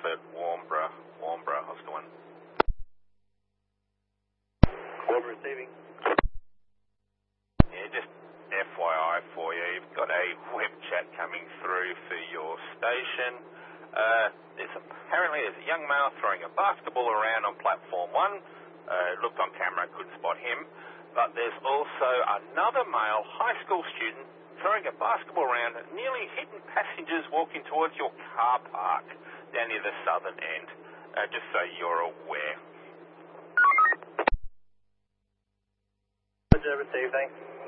at Warnborough. How's it going? Warnborough receiving. Yeah, just FYI for you, you've got a web chat coming through for your station. There's a young male throwing a basketball around on platform 1. Looked on camera, couldn't spot him. But there's also another male high school student throwing a basketball around, nearly hitting passengers walking towards your car park down near the southern end. Just so you're aware. Roger, received, thanks.